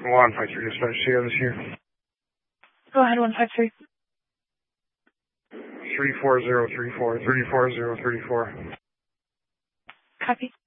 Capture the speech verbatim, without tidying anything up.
one five three, dispatch, see you this year. Go ahead, one five three. three four zero three four, three four zero three four. Copy.